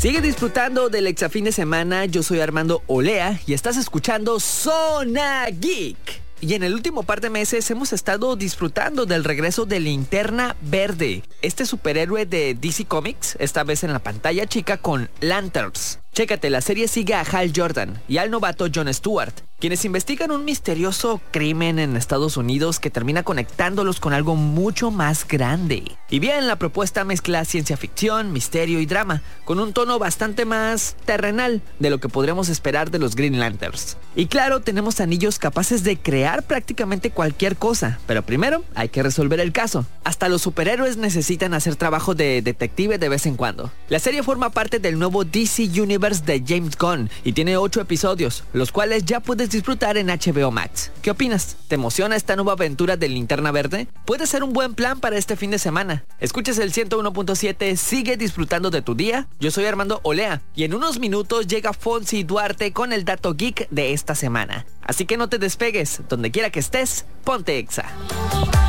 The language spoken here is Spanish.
Sigue disfrutando del Exafín de Semana. Yo soy Armando Olea y estás escuchando Zona Geek. Y en el último par de meses hemos estado disfrutando del regreso de Linterna Verde, este superhéroe de DC Comics, esta vez en la pantalla chica con Lanterns. Chécate, la serie sigue a Hal Jordan y al novato Jon Stewart, quienes investigan un misterioso crimen en Estados Unidos que termina conectándolos con algo mucho más grande. Y bien, la propuesta mezcla ciencia ficción, misterio y drama, con un tono bastante más terrenal de lo que podríamos esperar de los Green Lanterns. Y claro, tenemos anillos capaces de crear prácticamente cualquier cosa, pero primero hay que resolver el caso. Hasta los superhéroes necesitan hacer trabajo de detective de vez en cuando. La serie forma parte del nuevo DC Universe de James Gunn y tiene 8 episodios, los cuales ya puedes disfrutar en HBO Max. ¿Qué opinas? ¿Te emociona esta nueva aventura de Linterna Verde? Puede ser un buen plan para este fin de semana. Escuches el 101.7, sigue disfrutando de tu día. Yo soy Armando Olea y en unos minutos llega Fonsi Duarte con el dato geek de esta semana. Así que no te despegues, donde quiera que estés, ponte Exa.